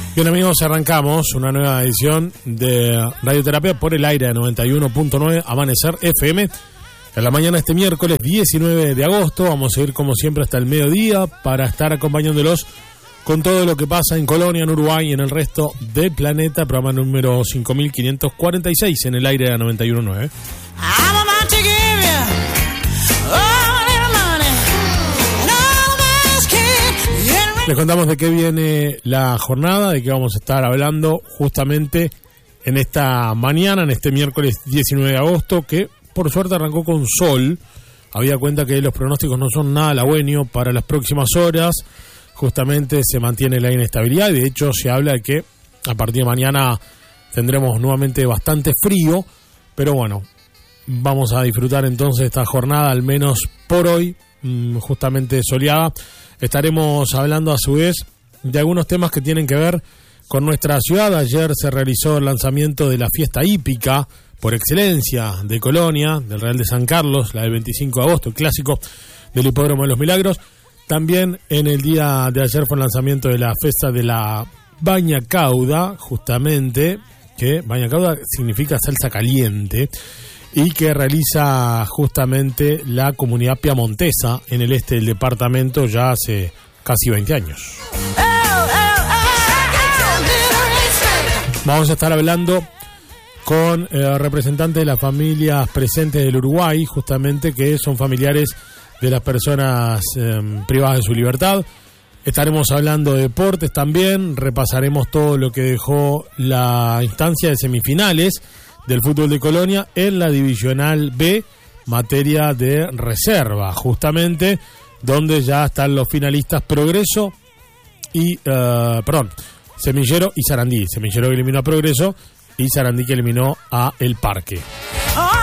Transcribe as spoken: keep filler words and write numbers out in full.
Bien, amigos, arrancamos una nueva edición de Radioterapia por el aire de noventa y uno punto nueve Amanecer F M. En la mañana de este miércoles diecinueve de agosto vamos a ir como siempre hasta el mediodía para estar acompañándolos con todo lo que pasa en Colonia, en Uruguay y en el resto del planeta. Programa número cinco mil quinientos cuarenta y seis en el aire de noventa y uno punto nueve. Les contamos de qué viene la jornada, de qué vamos a estar hablando justamente en esta mañana, en este miércoles diecinueve de agosto, que por suerte arrancó con sol. Había cuenta que los pronósticos no son nada halagüeños para las próximas horas. Justamente se mantiene la inestabilidad y de hecho se habla de que a partir de mañana tendremos nuevamente bastante frío. Pero bueno, vamos a disfrutar entonces esta jornada, al menos por hoy, justamente soleada. Estaremos hablando a su vez de algunos temas que tienen que ver con nuestra ciudad. Ayer se realizó el lanzamiento de la fiesta hípica por excelencia de Colonia, del Real de San Carlos, la del veinticinco de agosto, el clásico del Hipódromo de los Milagros. También en el día de ayer fue el lanzamiento de la fiesta de la Baña Cauda, justamente, que Baña Cauda significa salsa caliente, y que realiza justamente la comunidad piamontesa en el este del departamento ya hace casi veinte años. Vamos a estar hablando con eh, representantes de las familias presentes del Uruguay, justamente, que son familiares de las personas eh, privadas de su libertad. Estaremos hablando de deportes también, repasaremos todo lo que dejó la instancia de semifinales del fútbol de Colonia en la Divisional B, materia de reserva, justamente, donde ya están los finalistas Progreso y, uh, perdón, Semillero y Sarandí. Semillero que eliminó a Progreso y Sarandí que eliminó a El Parque.